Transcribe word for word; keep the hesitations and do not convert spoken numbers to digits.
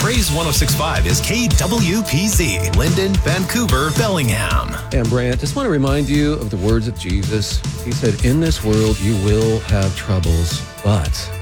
Praise one oh six point five is K W P Z, Linden, Vancouver, Bellingham. And Brant, just want to remind you of the words of Jesus. He said, in this world you will have troubles, but